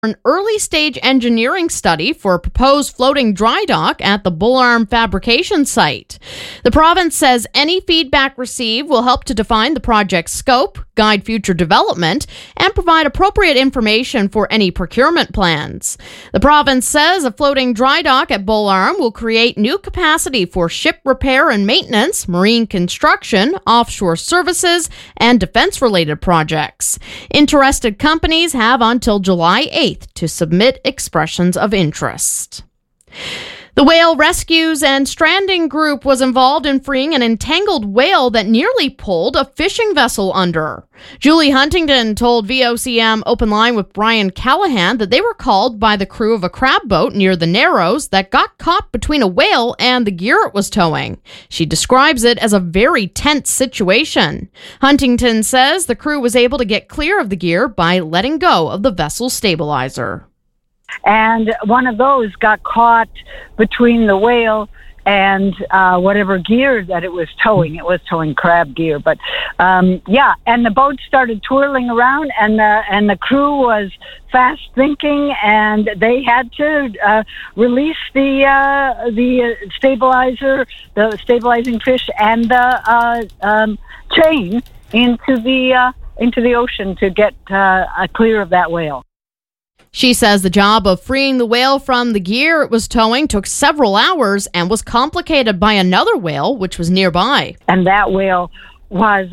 an early-stage engineering study for a proposed floating dry dock at the Bull Arm fabrication site. The province says any feedback received will help to define the project's scope, guide future development, and provide appropriate information for any procurement plans. The province says a floating dry dock at Bull Arm will create new capacity for ship repair and maintenance, marine construction, offshore services, and defense-related projects. Interested companies have until July 8th to submit expressions of interest. The Whale Rescues and Stranding Group was involved in freeing an entangled whale that nearly pulled a fishing vessel under. Julie Huntington told VOCM Open Line with Brian Callahan that they were called by the crew of a crab boat near the Narrows that got caught between a whale and the gear it was towing. She describes it as a very tense situation. Huntington says the crew was able to get clear of the gear by letting go of the vessel's stabilizer. And one of those got caught between the whale and whatever gear that it was towing. It was towing crab gear, but and the boat started twirling around, and the crew was fast thinking, and they had to release the stabilizer, the stabilizing fish, and the chain into the ocean to get clear of that whale. She says the job of freeing the whale from the gear it was towing took several hours and was complicated by another whale, which was nearby. And that whale was,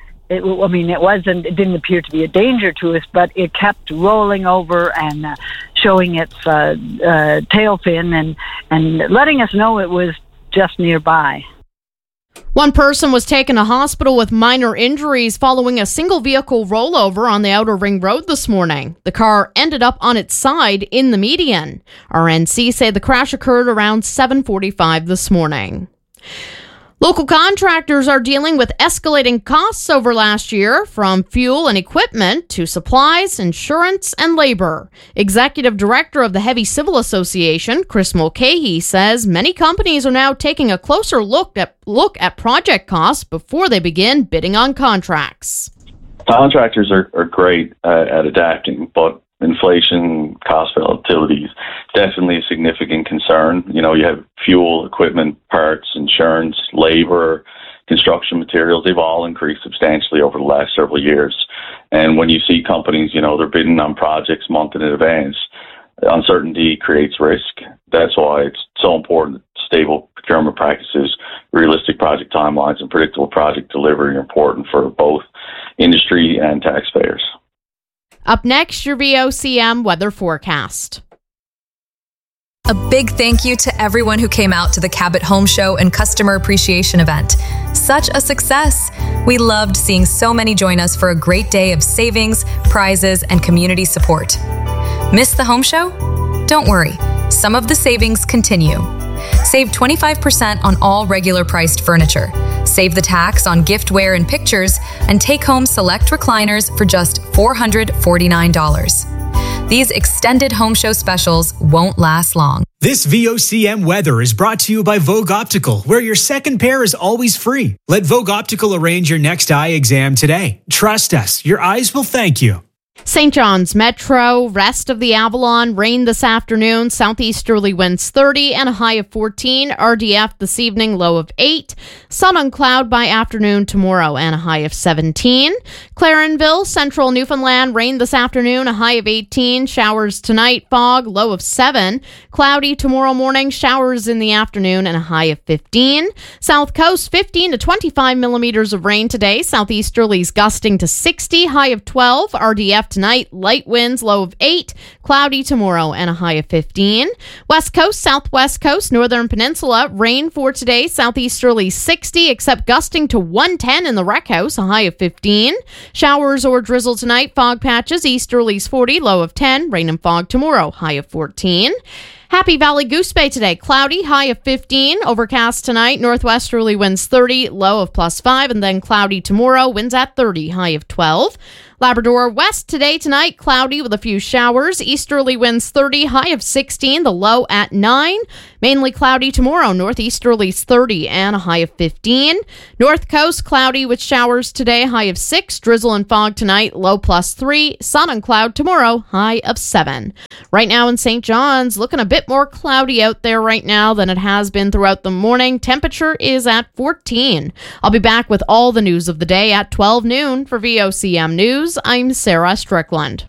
it didn't appear to be a danger to us, but it kept rolling over and showing its tail fin and letting us know it was just nearby. One person was taken to hospital with minor injuries following a single vehicle rollover on the Outer Ring Road this morning. The car ended up on its side in the median. RNC say the crash occurred around 7:45 this morning. Local contractors are dealing with escalating costs over last year, from fuel and equipment to supplies, insurance, and labor. Executive Director of the Heavy Civil Association, Chris Mulcahy, says many companies are now taking a closer look at project costs before they begin bidding on contracts. Contractors are great at adapting, but inflation, cost volatility is definitely a significant concern. You know, you have fuel, equipment, parts, insurance, labor, construction materials. They've all increased substantially over the last several years. And when you see companies, they're bidding on projects months in advance, uncertainty creates risk. That's why it's so important that stable procurement practices, realistic project timelines, and predictable project delivery are important for both industry and taxpayers. Up next, your VOCM weather forecast. A big thank you to everyone who came out to the Cabot Home Show and Customer Appreciation event. Such a success. We loved seeing so many join us for a great day of savings, prizes, and community support. Miss the home show? Don't worry. Some of the savings continue. Save 25% on all regular priced furniture. Save the tax on giftware and pictures, and take home select recliners for just $449. These extended home show specials won't last long. This VOCM weather is brought to you by Vogue Optical, where your second pair is always free. Let Vogue Optical arrange your next eye exam today. Trust us, your eyes will thank you. St. John's Metro, rest of the Avalon, rain this afternoon, southeasterly winds 30 and a high of 14. RDF this evening, low of 8. Sun and cloud by afternoon tomorrow and a high of 17. Clarenville, central Newfoundland, rain this afternoon, a high of 18. Showers tonight, fog, low of 7. Cloudy tomorrow morning, showers in the afternoon and a high of 15. South Coast, 15 to 25 millimeters of rain today. Southeasterlies gusting to 60, high of 12. RDF tonight, light winds, low of 8. Cloudy tomorrow and a high of 15. West Coast, Southwest Coast, Northern Peninsula, rain for today. Southeasterly 60, except gusting to 110 in the Rec House, a high of 15. Showers or drizzle tonight, fog patches, easterlies 40, low of 10. Rain and fog tomorrow, high of 14. Happy Valley Goose Bay today. Cloudy, high of 15. Overcast tonight. Northwesterly winds 30, low of +5. And then cloudy tomorrow, winds at 30, high of 12. Labrador West today, tonight, cloudy with a few showers. Easterly winds 30, high of 16, the low at 9. Mainly cloudy tomorrow. Northeasterlies 30 and a high of 15. North Coast, cloudy with showers today, high of 6. Drizzle and fog tonight, low +3. Sun and cloud tomorrow, high of 7. Right now in St. John's, looking a bit more cloudy out there right now than it has been throughout the morning. Temperature is at 14. I'll be back with all the news of the day at 12 noon for VOCM News. I'm Sarah Strickland.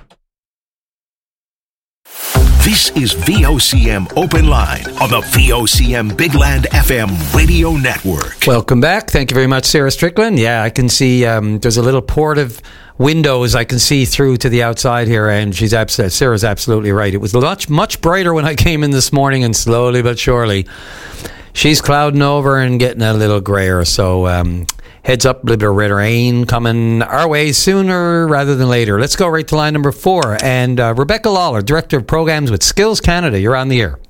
This is VOCM Open Line on the VOCM Big Land FM radio network. Welcome back. Thank you very much, Sarah Strickland. Yeah, I can see there's a little port of windows I can see through to the outside here, and Sarah's absolutely right. It was much brighter when I came in this morning, and slowly but surely she's clouding over and getting a little grayer. So heads up, a little bit of red rain coming our way sooner rather than later. Let's go right to line number 4. And Rebecca Lawler, Director of Programs with Skills Canada. You're on the air.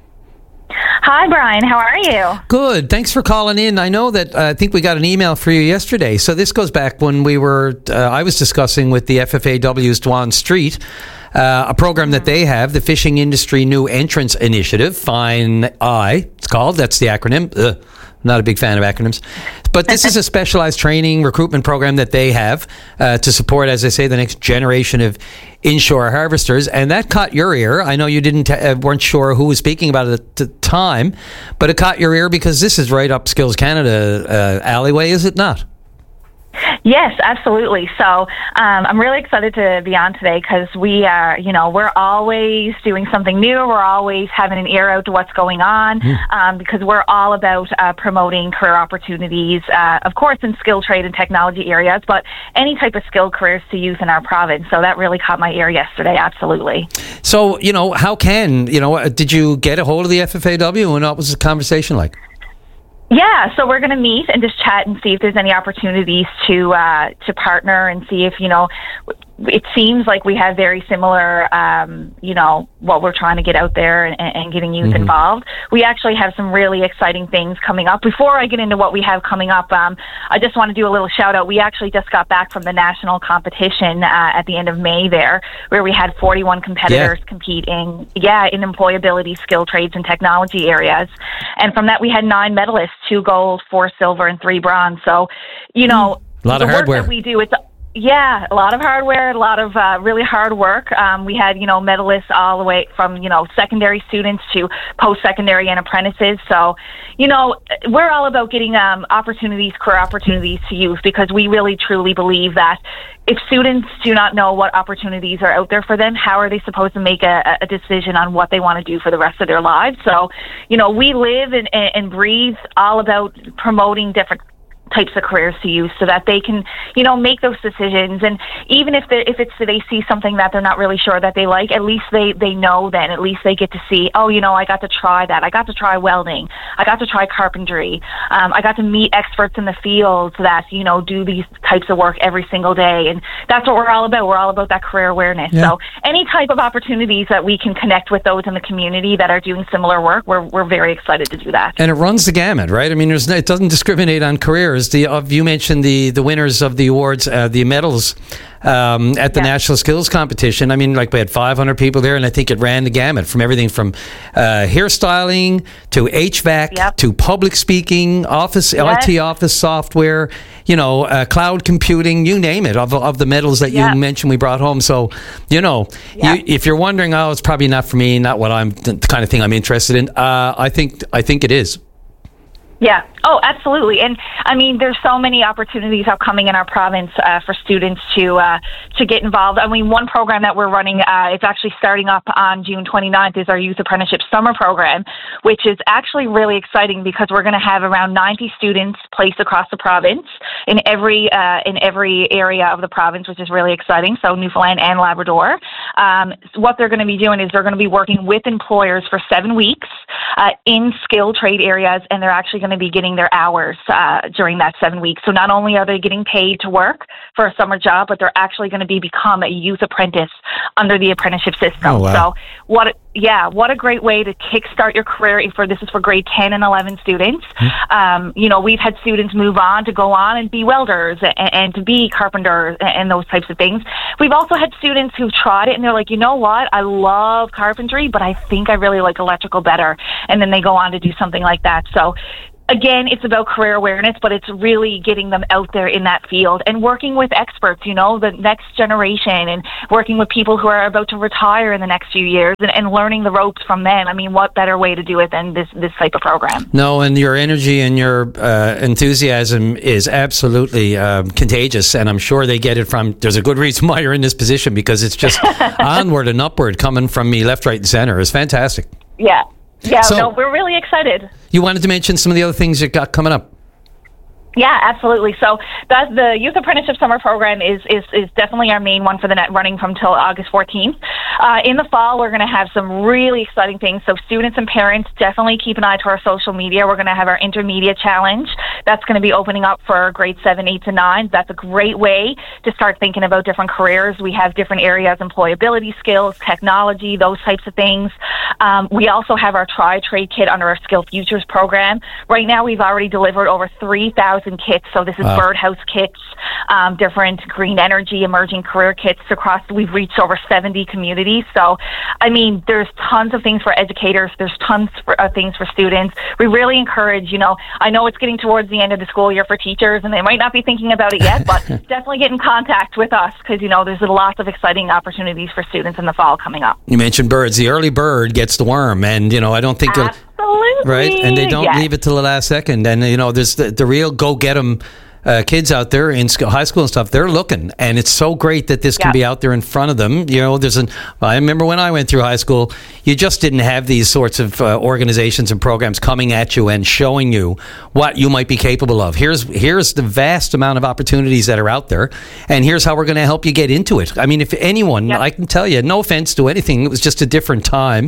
Hi, Brian. How are you? Good. Thanks for calling in. I know that I think we got an email for you yesterday. So this goes back when we were, I was discussing with the FFAW's Dwan Street, a program that they have, the Fishing Industry New Entrance Initiative, FINE-I, it's called. That's the acronym. Not a big fan of acronyms. But this is a specialized training recruitment program that they have to support, as I say, the next generation of inshore harvesters. And that caught your ear. I know you weren't sure who was speaking about it at the time, but it caught your ear because this is right up Skills Canada alleyway, is it not? Yes, absolutely. So I'm really excited to be on today because we are, we're always doing something new. We're always having an ear out to what's going on because we're all about promoting career opportunities, of course, in skill trade and technology areas, but any type of skilled careers to youth in our province. So that really caught my ear yesterday. Absolutely. So, did you get a hold of the FFAW and what was the conversation like? Yeah, so we're going to meet and just chat and see if there's any opportunities to partner and see if, it seems like we have very similar, what we're trying to get out there and getting youth involved. We actually have some really exciting things coming up. Before I get into what we have coming up, I just want to do a little shout out. We actually just got back from the national competition at the end of May there, where we had 41 competitors compete in employability, skill trades, and technology areas. And from that, we had 9 medalists, 2 gold, 4 silver, and 3 bronze. So, a lot of hardware. Work that we do, a lot of hardware, a lot of really hard work. We had, medalists all the way from, secondary students to post-secondary and apprentices. So, we're all about getting career opportunities to youth because we really, truly believe that if students do not know what opportunities are out there for them, how are they supposed to make a decision on what they want to do for the rest of their lives? So, we live and breathe all about promoting different types of careers to youth so that they can, make those decisions. And even if they see something that they're not really sure that they like, at least they know then. At least they get to see, I got to try that. I got to try welding. I got to try carpentry. I got to meet experts in the fields that, do these types of work every single day. And that's what we're all about. We're all about that career awareness. Yeah. So any type of opportunities that we can connect with those in the community that are doing similar work, we're very excited to do that. And it runs the gamut, right? I mean, it doesn't discriminate on careers. You mentioned the winners of the awards, the medals at the National Skills Competition. I mean, we had 500 people there, and I think it ran the gamut from everything from hairstyling to HVAC to public speaking, IT office software, cloud computing, you name it, of the medals that you mentioned we brought home. So, if you're wondering, it's probably not for me, not the kind of thing I'm interested in, I think it is. Yeah. Oh, absolutely. And I mean, there's so many opportunities upcoming in our province for students to get involved. I mean, one program that we're running, it's actually starting up on June 29th, is our Youth Apprenticeship Summer Program, which is actually really exciting because we're going to have around 90 students placed across the province in every area of the province, which is really exciting. So Newfoundland and Labrador. What they're going to be doing is they're going to be working with employers for 7 weeks in skilled trade areas, and they're actually going to be getting their hours during that 7 weeks. So not only are they getting paid to work for a summer job, but they're actually going to become a youth apprentice under the apprenticeship system. Oh, wow. So what a great way to kickstart your career. This is for grade 10 and 11 students. We've had students move on to go on and be welders and to be carpenters and those types of things. We've also had students who've tried it and they're like, you know what, I love carpentry, but I think I really like electrical better. And then they go on to do something like that. So again, it's about career awareness, but it's really getting them out there in that field and working with experts, the next generation, and working with people who are about to retire in the next few years and learning the ropes from them. I mean, what better way to do it than this type of program? No, and your energy and your enthusiasm is absolutely contagious, and I'm sure they get it there's a good reason why you're in this position, because it's just onward and upward coming from me left, right, and center. It's fantastic. Yeah, we're really excited. You wanted to mention some of the other things you got coming up. Yeah, absolutely. So the Youth Apprenticeship Summer Program is definitely our main one for the net, running from till August 14th. In the fall, we're going to have some really exciting things. So students and parents, definitely keep an eye to our social media. We're going to have our Intermediate Challenge. That's going to be opening up for grade 7, 8 to 9. That's a great way to start thinking about different careers. We have different areas, employability skills, technology, those types of things. We also have our Tri-Trade Kit under our Skill Futures program. Right now, we've already delivered over 3,000 kits. So this is birdhouse kits, different green energy, emerging career kits across. We've reached over 70 communities. So, I mean, there's tons of things for educators. There's tons of things for students. We really encourage, I know it's getting towards the end of the school year for teachers and they might not be thinking about it yet, but definitely get in contact with us because, there's lots of exciting opportunities for students in the fall coming up. You mentioned birds. The early bird gets the worm, and, I don't think... Absolutely. Right, and they don't leave it till the last second. And, there's the real go-get-'em kids out there in high school and stuff. They're looking, and it's so great that this can be out there in front of them. I remember when I went through high school, you just didn't have these sorts of organizations and programs coming at you and showing you what you might be capable of. Here's the vast amount of opportunities that are out there, and here's how we're going to help you get into it. I mean, if anyone, I can tell you, no offense to anything, it was just a different time,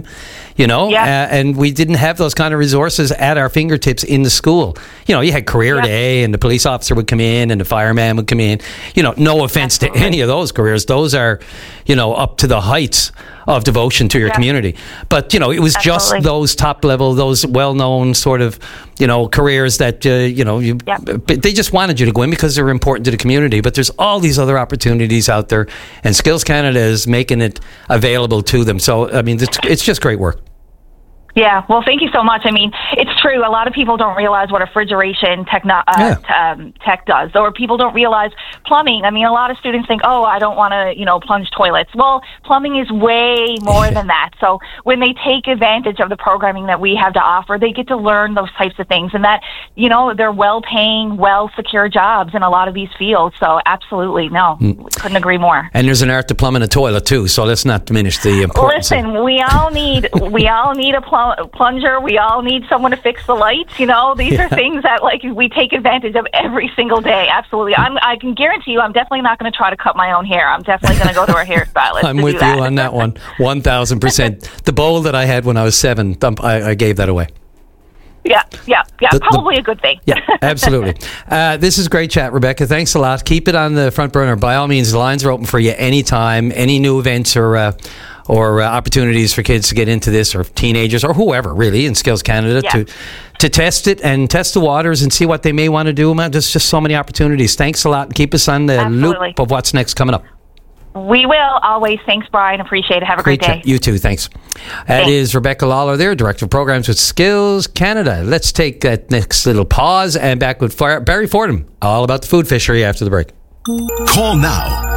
and we didn't have those kind of resources at our fingertips in the school. You had career day, and the police officer would come in and the fireman would come in. No offense to any of those careers. Those are, up to the heights of devotion to your community. But, it was just those top level, those well-known sort of, careers that, they just wanted you to go in because they're important to the community. But there's all these other opportunities out there, and Skills Canada is making it available to them. So, I mean, it's just great work. Yeah, well, thank you so much. I mean, it's true. A lot of people don't realize what refrigeration tech does, or people don't realize plumbing. I mean, a lot of students think, I don't want to, plunge toilets. Well, plumbing is way more than that. So when they take advantage of the programming that we have to offer, they get to learn those types of things, and that, they're well-paying, well-secure jobs in a lot of these fields. So absolutely, couldn't agree more. And there's an art to plumbing a toilet too. So let's not diminish the importance. Listen, we all need a plunger. We all need someone to fix the lights. These are things that we take advantage of every single day. Absolutely. I can guarantee you I'm definitely not going to try to cut my own hair. I'm definitely going to go to a hairstylist. I'm with you on that one. 1,000%. The bowl that I had when I was 7, I gave that away. Yeah. Probably a good thing. Yeah, absolutely. This is great chat, Rebecca. Thanks a lot. Keep it on the front burner. By all means, the lines are open for you anytime. Any new events or opportunities for kids to get into this, or teenagers, or whoever really in Skills Canada to test it and test the waters and see what they may want to do. There's just so many opportunities. Thanks a lot, and keep us on the loop of what's next coming up. We will always. Thanks, Brian. Appreciate it. Have a great day. You too. Thanks. That is Rebecca Lawler there, Director of Programs with Skills Canada. Let's take that next little pause and back with Barry Fordham, all about the food fishery after the break. Call now,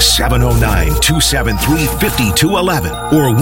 709-273-5211 or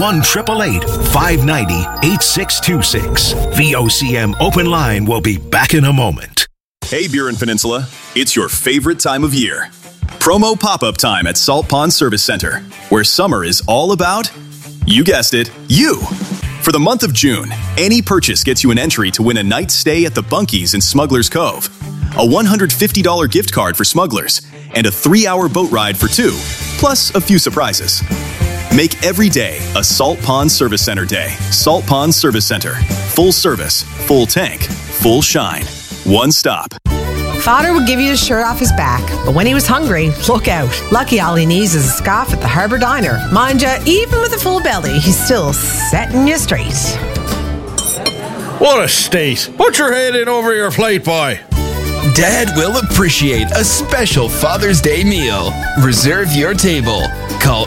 1-888-590-8626. VOCM Open Line will be back in a moment. Hey, Burin Peninsula. It's your favorite time of year. Promo pop-up time at Salt Pond Service Center, where summer is all about, you guessed it, you. For the month of June, any purchase gets you an entry to win a night's stay at the Bunkies in Smuggler's Cove, a $150 gift card for Smugglers, and a 3-hour boat ride for 2, plus a few surprises. Make every day a Salt Pond Service Center day. Salt Pond Service Center. Full service, full tank, full shine. One stop. Father would give you his shirt off his back, but when he was hungry, look out. Lucky all he needs is a scarf at the Harbour Diner. Mind ya, even with a full belly, he's still setting you straight. What a state. Put your head in over your plate, boy. Dad will appreciate a special Father's Day meal. Reserve your table. Call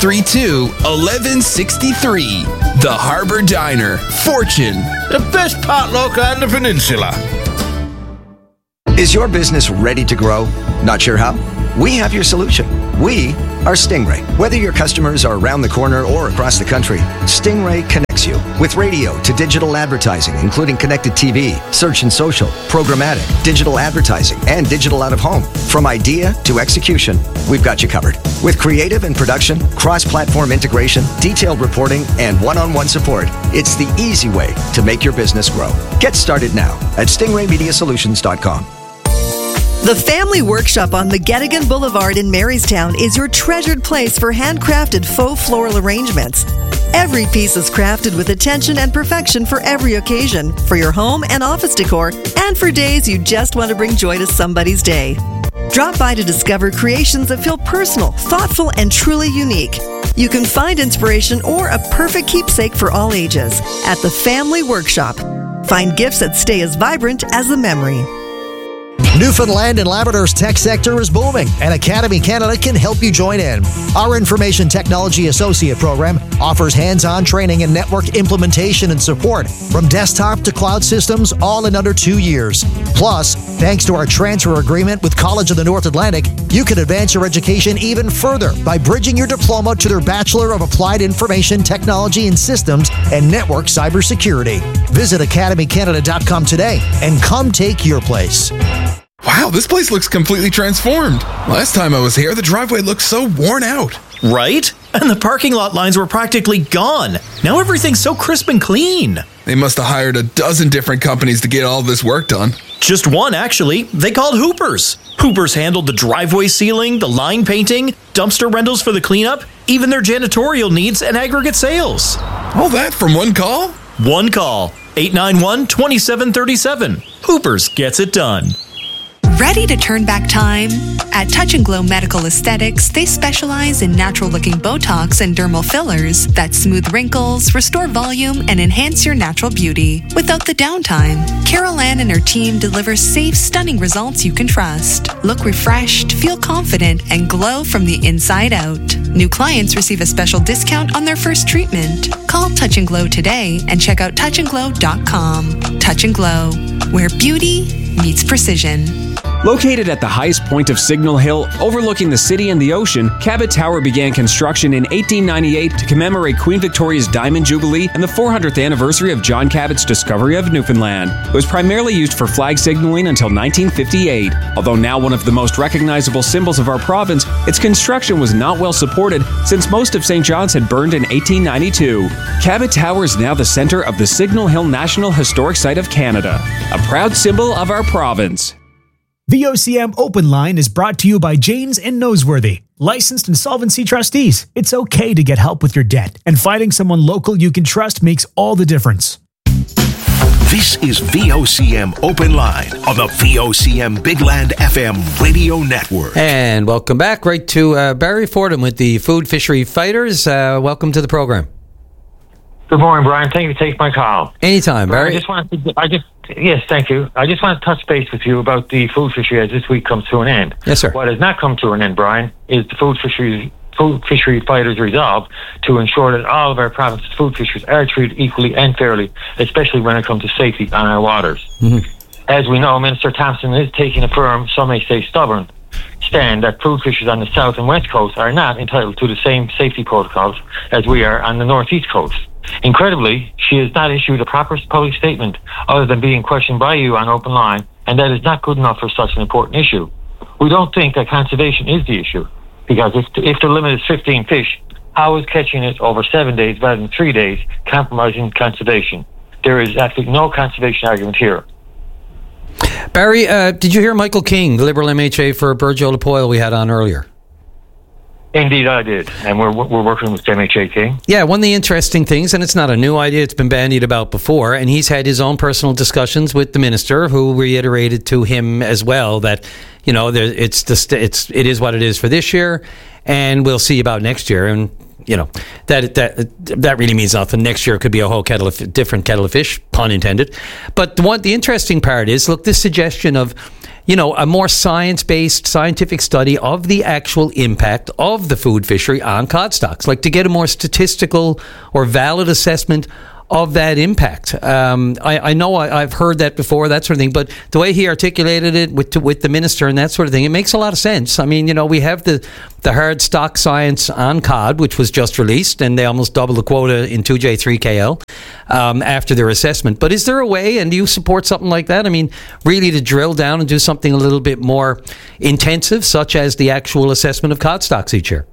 832-1163. The Harbour Diner. Fortune. The best potluck on the peninsula. Is your business ready to grow? Not sure how? We have your solution. We are Stingray. Whether your customers are around the corner or across the country, Stingray connects you with radio to digital advertising, including connected TV, search and social, programmatic, digital advertising, and digital out of home. From idea to execution, we've got you covered. With creative and production, cross-platform integration, detailed reporting, and one-on-one support, it's the easy way to make your business grow. Get started now at stingraymediasolutions.com. The Family Workshop on McGettigan Boulevard in Marystown is your treasured place for handcrafted faux floral arrangements. Every piece is crafted with attention and perfection for every occasion, for your home and office decor, and for days you just want to bring joy to somebody's day. Drop by to discover creations that feel personal, thoughtful, and truly unique. You can find inspiration or a perfect keepsake for all ages at the Family Workshop. Find gifts that stay as vibrant as the memory. Newfoundland and Labrador's tech sector is booming, and Academy Canada can help you join in. Our Information Technology Associate program offers hands-on training in network implementation and support, from desktop to cloud systems, all in under 2 years. Plus, thanks to our transfer agreement with College of the North Atlantic, you can advance your education even further by bridging your diploma to their Bachelor of Applied Information Technology and Systems and Network Cybersecurity. Visit academycanada.com today and come take your place. Wow, this place looks completely transformed. Last time I was here, the driveway looked so worn out. Right? And the parking lot lines were practically gone. Now everything's so crisp and clean. They must have hired a dozen different companies to get all this work done. Just one, actually. They called Hoopers. Hoopers handled the driveway sealing, the line painting, dumpster rentals for the cleanup, even their janitorial needs and aggregate sales. All that from one call? One call. 891-2737. Hoopers gets it done. Ready to turn back time? At Touch and Glow Medical Aesthetics, they specialize in natural-looking Botox and dermal fillers that smooth wrinkles, restore volume, and enhance your natural beauty without the downtime. Carol Ann and her team deliver safe, stunning results you can trust. Look refreshed, feel confident, and glow from the inside out. New clients receive a special discount on their first treatment. Call Touch and Glow today and check out touchandglow.com. Touch and Glow, where beauty meets precision. Located at the highest point of Signal Hill, overlooking the city and the ocean, Cabot Tower began construction in 1898 to commemorate Queen Victoria's Diamond Jubilee and the 400th anniversary of John Cabot's discovery of Newfoundland. It was primarily used for flag signaling until 1958. Although now one of the most recognizable symbols of our province, its construction was not well supported since most of St. John's had burned in 1892. Cabot Tower is now the center of the Signal Hill National Historic Site of Canada, a proud symbol of our province. VOCM Open Line is brought to you by Janes and Noseworthy, licensed insolvency trustees. It's okay to get help with your debt, and finding someone local you can trust makes all the difference. This is VOCM Open Line on the VOCM Bigland FM radio network. And welcome back right to Barry Fordham with the Food Fishery Fighters. Welcome to the program. Good morning, Brian. Thank you for taking my call. Anytime, Barry. Yes, thank you. I just want to touch base with you about the food fishery as this week comes to an end. Yes, sir. What has not come to an end, Brian, is the food fishery fighters' resolve to ensure that all of our province's food fisheries are treated equally and fairly, especially when it comes to safety on our waters. Mm-hmm. As we know, Minister Thompson is taking a firm, some may say stubborn, stand that food fishers on the south and west coast are not entitled to the same safety protocols as we are on the northeast coast. Incredibly, she has not issued a proper public statement other than being questioned by you on Open Line, and that is not good enough for such an important issue. We don't think that conservation is the issue, because if the limit is 15 fish, how is catching it over 7 days rather than 3 days compromising conservation? There is absolutely no conservation argument here. Barry, did you hear Michael King, the Liberal MHA for Burgeo-Lapoil we had on earlier? Indeed, I did, and we're working with MHAK. Yeah, one of the interesting things, and it's not a new idea, it's been bandied about before, and he's had his own personal discussions with the minister, who reiterated to him as well that, you know, it is what it is for this year, and we'll see about next year. And you know, that really means nothing. Next year could be a whole different kettle of fish, pun intended. But the interesting part is, look, this suggestion of, you know, a more science-based, scientific study of the actual impact of the food fishery on cod stocks, like to get a more statistical or valid assessment of that impact. I know I've heard that before, that sort of thing, but the way he articulated it with the minister and that sort of thing, it makes a lot of sense. I mean, you know, we have the hard stock science on cod, which was just released, and they almost doubled the quota in 2J3KL after their assessment. But is there a way, and do you support something like that? I mean, really to drill down and do something a little bit more intensive, such as the actual assessment of cod stocks each year?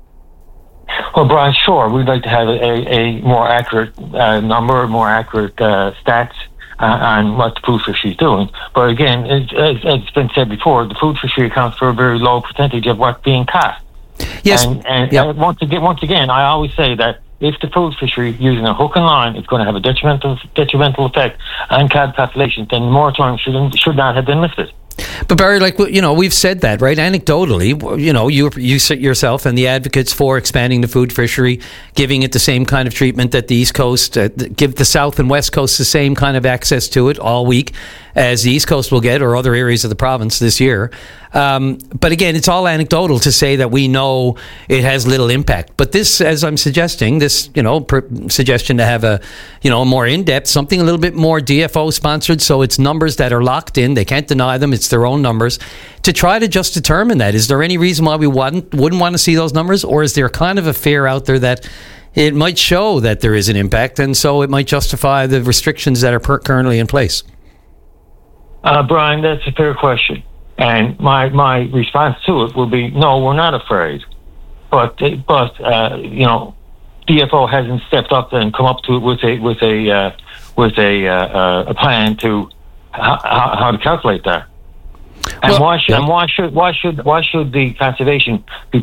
Well, Brian, sure. We'd like to have a more accurate number, more accurate stats on what the food fishery is doing. But again, as it's been said before, the food fishery accounts for a very low percentage of what's being caught. Yes. And once again, I always say that if the food fishery using a hook and line is going to have a detrimental effect on cod populations, then the moratorium should not have been lifted. But Barry, like, you know, we've said that, right? Anecdotally, you know, you yourself and the advocates for expanding the food fishery, giving it the same kind of treatment that the East Coast, give the South and West Coast the same kind of access to it all week as the East Coast will get, or other areas of the province this year. But again, it's all anecdotal to say that we know it has little impact. But this, as I'm suggesting, this, you know, suggestion to have a, you know, more in-depth, something a little bit more DFO sponsored, so it's numbers that are locked in, they can't deny them, it's their own numbers, to try to just determine that. Is there any reason why we wouldn't want to see those numbers, or is there kind of a fear out there that it might show that there is an impact, and so it might justify the restrictions that are currently in place? Brian, that's a fair question. And my response to it will be, no, we're not afraid. But you know, DFO hasn't stepped up and come up to it with a plan to how to calculate that. And why should the conservation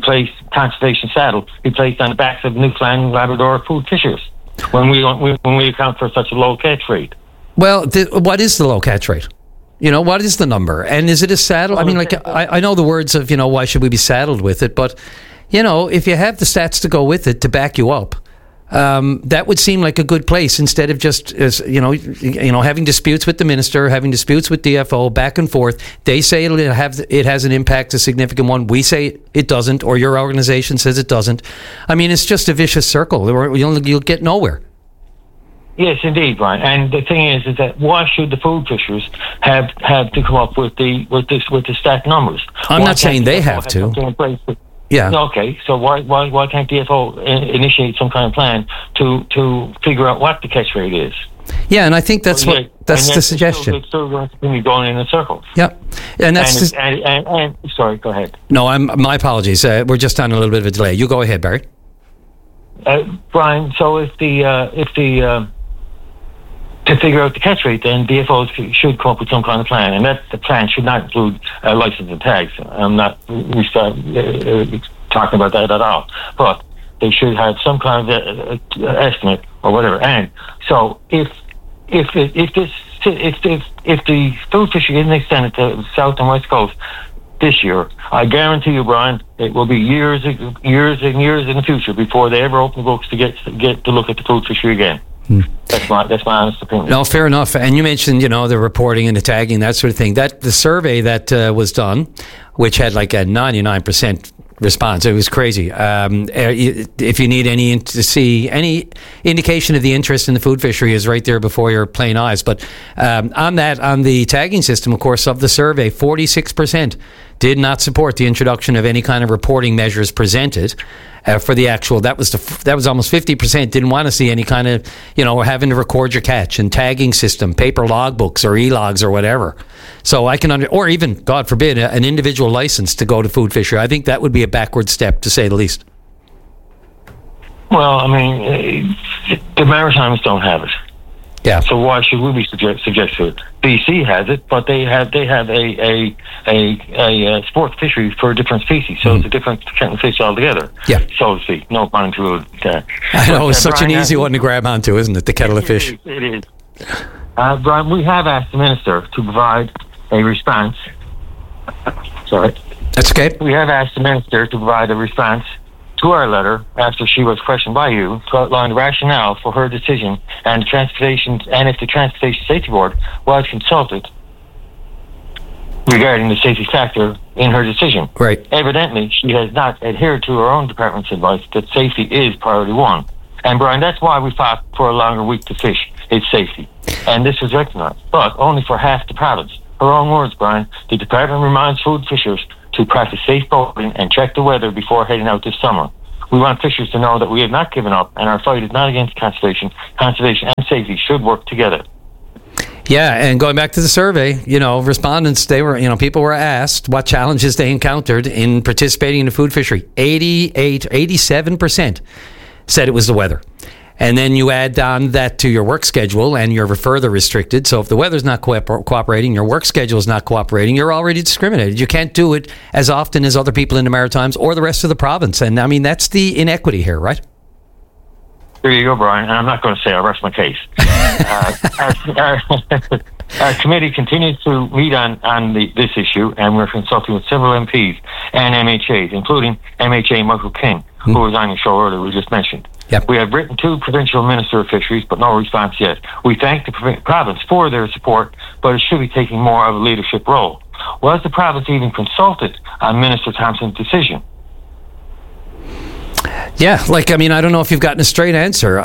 saddle be placed on the backs of Newfoundland and Labrador food fishers when we account for such a low catch rate? Well, what is the low catch rate? You know, what is the number? And is it a saddle? I mean, like, I know the words of, you know, why should we be saddled with it? But, you know, if you have the stats to go with it to back you up, that would seem like a good place, instead of just, you know, having disputes with the minister, having disputes with DFO, back and forth. They say it has an impact, a significant one. We say it doesn't, or your organization says it doesn't. I mean, it's just a vicious circle. You'll get nowhere. Yes, indeed, Brian. And the thing is that why should the food fishers have to come up with the stat numbers? I'm not saying they have to. Yeah. Okay. So why can't DFO initiate some kind of plan to figure out what the catch rate is? Yeah, and I think that's the suggestion. It's still going to be going in a circle. Yep. And that's and sorry, go ahead. No, my apologies. We're just on a little bit of a delay. You go ahead, Barry. Brian, so if the to figure out the catch rate, then DFOs should come up with some kind of plan, and that the plan should not include license and tags. I'm not talking about that at all, but they should have some kind of estimate or whatever. And so if the food fishery isn't extended to the South and West Coast this year, I guarantee you, Brian, it will be years and years in the future before they ever open the books to get to look at the food fishery again. That's my honest opinion. No, fair enough. And you mentioned, you know, the reporting and the tagging, that sort of thing. That the survey that was done, which had like a 99% response, it was crazy. If you need to see any indication of the interest in the food fishery, is right there before your plain eyes. But on the tagging system, of course, of the survey, 46% did not support the introduction of any kind of reporting measures presented. For the actual, that was almost 50% didn't want to see any kind of, you know, having to record your catch and tagging system, paper logbooks or e-logs or whatever. So I can or even, God forbid, an individual license to go to food fishery. I think that would be a backward step, to say the least. Well, I mean, the Maritimes don't have it. Yeah. So why should we be subject to it? BC has it, but they have a sports fishery for a different species, so it's a different kettle of fish altogether. Yeah. So to speak. No pun intended. I know, it's such an easy one to grab onto, isn't it? The kettle of fish. It is. Brian, we have asked the minister to provide a response. Sorry. That's okay. We have asked the minister to provide a response to our letter after she was questioned by you to outline the rationale for her decision and if the Transportation Safety Board was consulted regarding the safety factor in her decision. Right. Evidently, she has not adhered to her own department's advice that safety is priority one. And Brian, that's why we fought for a longer week to fish. It's safety. And this was recognized, but only for half the province. Her own words, Brian, the department reminds food fishers to practice safe boating and check the weather before heading out this summer. We want fishers to know that we have not given up and our fight is not against conservation. Conservation and safety should work together. Yeah, and going back to the survey, respondents, people were asked what challenges they encountered in participating in the food fishery. 87% said it was the weather. And then you add on that to your work schedule and you're further restricted. So if the weather's not cooperating, your work schedule is not cooperating, you're already discriminated. You can't do it as often as other people in the Maritimes or the rest of the province. And I mean, that's the inequity here, right? There you go, Brian. And I'm not going to say I rest my case. Our committee continues to meet on this issue, and we're consulting with several MPs and MHAs, including MHA Michael King, who was on your show earlier, we just mentioned. Yep. We have written to Provincial Minister of Fisheries, but no response yet. We thank the province for their support, but it should be taking more of a leadership role. Was the province even consulted on Minister Thompson's decision? Yeah, I don't know if you've gotten a straight answer.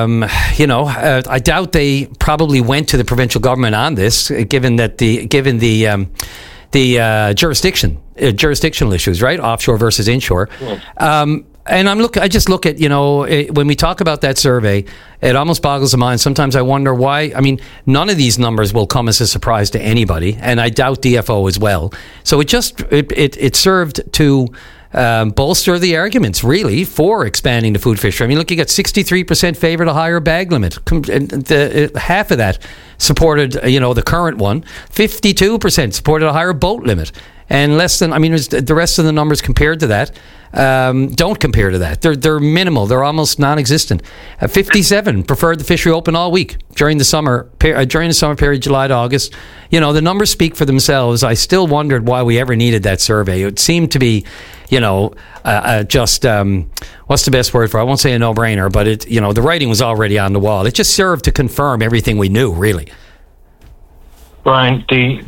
I doubt they probably went to the provincial government on this, given the jurisdictional issues, right? Offshore versus inshore. Yes. And I just look at, when we talk about that survey, it almost boggles the mind. Sometimes I wonder why. I mean, none of these numbers will come as a surprise to anybody, and I doubt DFO as well. So it served to bolster the arguments, really, for expanding the food fishery. I mean, look, you got 63% favored a higher bag limit. Half of that supported, the current one. 52% supported a higher boat limit. And the rest of the numbers compared to that don't compare to that. They're minimal. They're almost non-existent. 57 preferred the fishery open all week during the summer period, July to August. The numbers speak for themselves. I still wondered why we ever needed that survey. It seemed to be, just what's the best word for it? I won't say a no-brainer, but the writing was already on the wall. It just served to confirm everything we knew, really. Brian,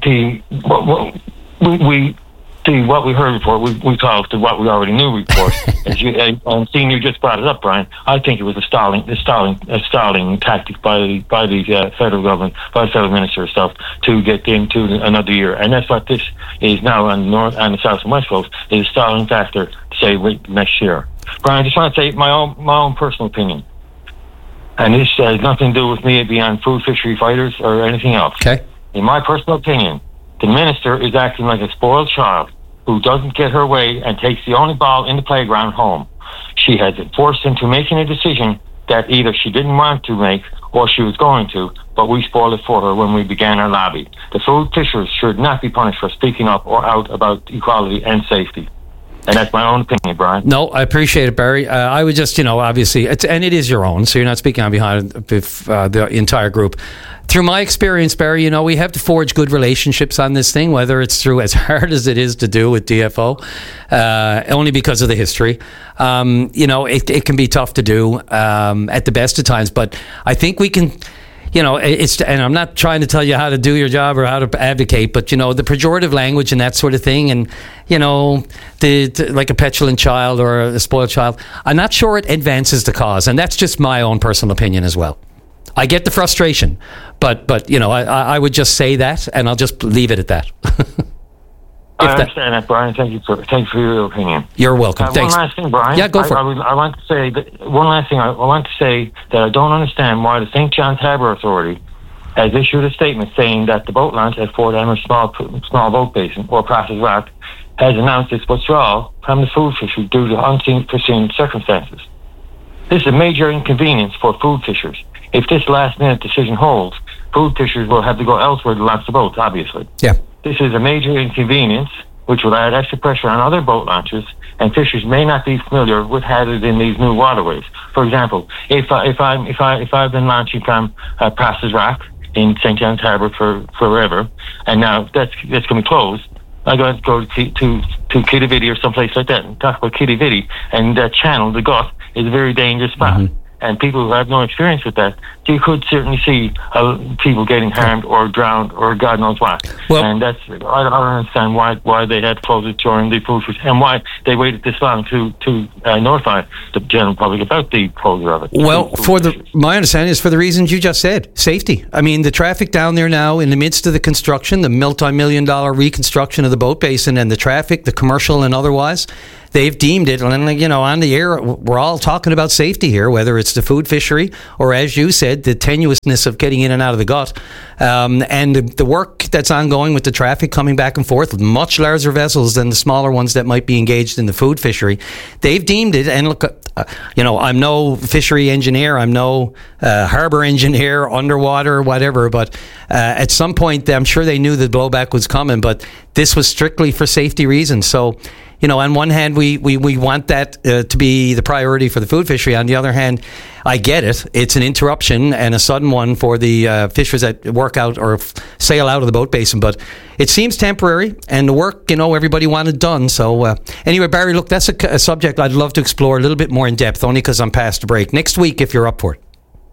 what we heard before, we call it the what we already knew report. And seeing you just brought it up, Brian, I think it was a stalling tactic by the federal government, by the federal minister herself, to get into another year. And that's what this is now on the north, on the south and west coast, is a stalling factor to say wait next year. Brian, I just want to say my own personal opinion, and this has nothing to do with me being on food fishery fighters or anything else. Okay. In my personal opinion, the minister is acting like a spoiled child who doesn't get her way and takes the only ball in the playground home. She has forced into making a decision that either she didn't want to make or she was going to, but we spoiled it for her when we began our lobby. The food fishers should not be punished for speaking up or out about equality and safety. And that's my own opinion, Brian. No, I appreciate it, Barry. I would just, obviously, and it is your own, so you're not speaking on behalf of the entire group. Through my experience, Barry, we have to forge good relationships on this thing, whether it's through as hard as it is to do with DFO, only because of the history. It can be tough to do at the best of times, but I think we can... and I'm not trying to tell you how to do your job or how to advocate, but, the pejorative language and that sort of thing, and, like a petulant child or a spoiled child, I'm not sure it advances the cause. And that's just my own personal opinion as well. I get the frustration, but I would just say that, and I'll just leave it at that. I understand that, Brian. Thank you for your opinion. You're welcome. Thanks. One last thing, Brian. Yeah, go for it. I want to say that one last thing. I want to say that I don't understand why the St. John's Harbour Authority has issued a statement saying that the boat launch at Fort Emmer Small Boat Basin, or Process Rock, has announced its withdrawal from the food fishery due to unforeseen circumstances. This is a major inconvenience for food fishers. if this last-minute decision holds, food fishers will have to go elsewhere to launch the boats, obviously. Yeah. This is a major inconvenience, which will add extra pressure on other boat launches, and fishers may not be familiar with hazards in these new waterways. For example, if I've been launching from Passes Rock in St. John's Harbour for forever, and now that's going to be closed, I got to go to Kittavity or someplace like that and talk about Kittavity, and that channel, the Gulf, is a very dangerous spot. Mm-hmm. And people who have no experience with that, you could certainly see people getting harmed or drowned or God knows what. Well, and I don't understand why they had to close it during the food and why they waited this long to notify the general public about the closure of it. Well, my understanding is for the reasons you just said, safety. I mean, the traffic down there now in the midst of the construction, the multi-million-dollar reconstruction of the boat basin, and the traffic, the commercial and otherwise, they've deemed it, and on the air, we're all talking about safety here, whether it's the food fishery or, as you said, the tenuousness of getting in and out of the gut. And the work that's ongoing with the traffic coming back and forth, with much larger vessels than the smaller ones that might be engaged in the food fishery, they've deemed it, and look, I'm no fishery engineer, I'm no harbour engineer, underwater, whatever, but at some point, I'm sure they knew the blowback was coming, but this was strictly for safety reasons. So, on one hand, we want that to be the priority for the food fishery. On the other hand, I get it. It's an interruption and a sudden one for the fishers that work out or sail out of the boat basin. But it seems temporary, and the work, everybody wanted done. So anyway, Barry, look, that's a subject I'd love to explore a little bit more in depth, only because I'm past the break. Next week, if you're up for it.